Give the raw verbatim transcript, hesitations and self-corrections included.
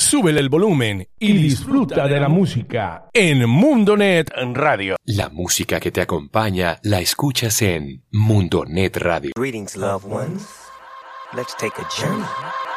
súbele el volumen y disfruta de la música en Mundonet Radio. La música que te acompaña la escuchas en Mundonet Radio. Greetings, loved ones. Let's take a journey